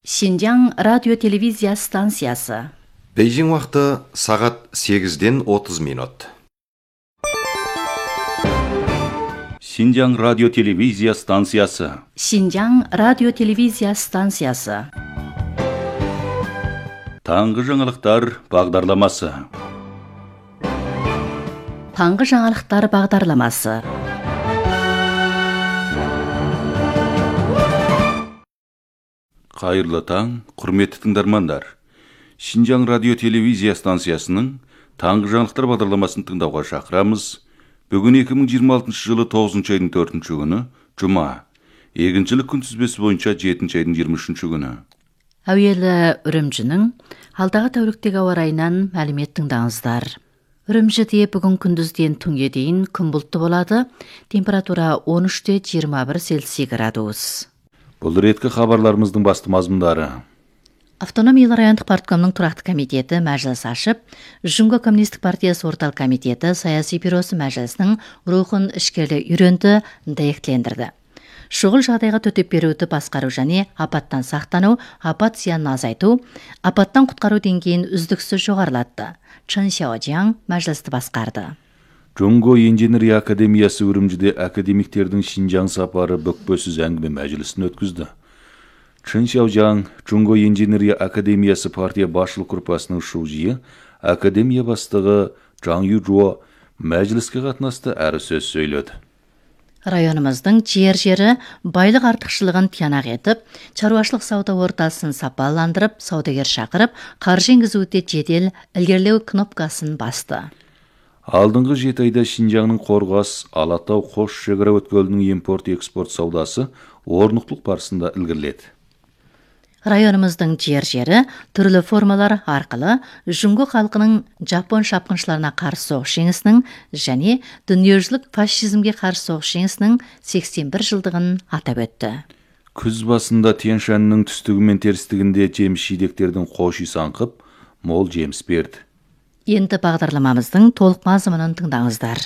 Шинжаң радио-телевизия станциясы. Бейжің уақыты сағат 8-ден 30 минут. Шинжаң радио-телевизия станциясы. Шинжаң радио-телевизия станциясы. Таңғы жаңалықтар бағдарламасы. Таңғы жаңалықтар бағдарламасы. Қайырлы таң, құрметті тыңдармандар. Шинжаң радио-телевизия станциясының таңғы жаңалықтар бағдарламасын тыңдауға шақырамыз. Бүгін 2026 жылы 9 айдың 4 күні, жұма. Егіншілік күнтізбесі бойынша 7 айдың 23 күні. Әуелі Үрімжінің алдағы тәуліктегі ауа райынан мәлімет тыңдаңыздар. Үрімжіде бүгін күндізден түнге дейін күн бұлтты болады. Температура 13-21 Цельсий градус. Бұл реткі хабарларымыздың басты мазмұндары. Автономиялы райондық парткомның тұрақты комитеті мәжіліс ашып, Жүнго коммунистік партиясы орталық комитеті саяси бюросы мәжілісінің рухын ішкерлі үйренді, дәйектілендірді. Шұғыл жағдайға төтеп беруді басқару және апаттан сақтану, апат зиянын азайту, апаттан құтқару деңгейін үздіксіз жоғарылатты. Чын Сяожаң мәжілісті басқарды. Жүнго инженерия академиясы Үрімжіде академиктердің Шинжаң сапары бүкпесіз әңгіме мәжілісін өткізді. Чын Сяожаң Жүнго инженерия академиясы партия басшылық группасының шужиы, академия бастығы Жаң Южуо мәжіліске қатынасты әрі сөз сөйледі. Районымыздың жері байлық артықшылығын тиянақ етіп, шаруашылық сауда ортасын сапаландырып, саудагер шақырып, қаржы енгізуде жедел ілгерілеу кнопкасын басты. Алдыңғы 7 айда Шинжаңның Қорғас, Алатау, Қош шекара өткелінің импорт-экспорт саудасы орнықтылық барысында ілгеріледі. Районымыздың жері түрлі формалар арқылы Жүнго халқының Жапон шапқыншыларына қарсы соғыс жеңісінің және дүниежүзілік фашизмге қарсы соғыс жеңісінің 81 жылдығын атап өтті. Күз басында Тянь-Шаньның түстігі мен терістігінде жеміс-жидектердің қоши саңқып, мол жеміс берді. Енді бағдарламамыздың толық мазмұнын тыңдаңыздар.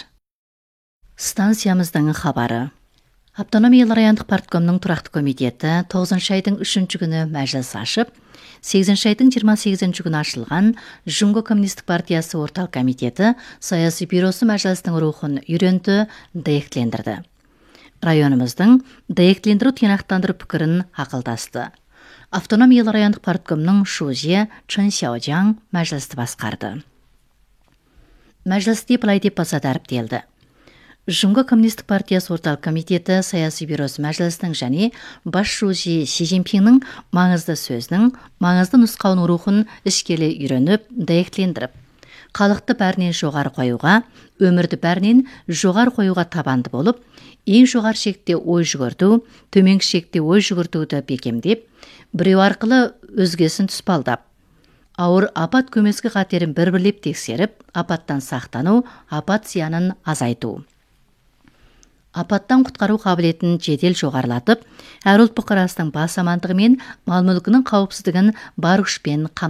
Станциямыздың хабары. Автономиялы райондық парткомның тұрақты комитеті 9 айдың 3 күні мәжіліс ашып, 8 айдың 28 күні ашылған Жүнго коммунистік партиясы орталық комитеті саяси бюросы мәжілістің рухын үйренді, дәйектілендірді. Районымыздың дәйектілендіру тиянақтандыру пікірін ақылдасты. Автономиялы райондық парткомның шужиы Чын Сяожаң мәжілісті басқарды. Мәжілісте былай деп баса дәріптелді. Жүнго коммунистік партиясы орталық комитеті саяси бюросы мәжілісінің және бас шужи Си Цзиньпиннің маңызды сөзінің, маңызды нұсқауының рухын ішкелі үйреніп, дәйектілендіріп, халықты бәрінен жоғары қоюға, өмірді бәрінен жоғары қоюға табанды болып, ең жоғары шекте ой жүгірту, төменгі шекте ой жүгіртуді бекемдеп, біреу арқылы өзгесін тұспалдап, ауыр апат көмескі қатерін бір-бірлеп тексеріп, апаттан сақтану, апат зиянын азайту. Апаттан құтқару қабілетін жедел жоғарылатып, әр ұлт бұқарасының бас амандығы мен мал-мүлкінің қауіпсіздігін бар күшпен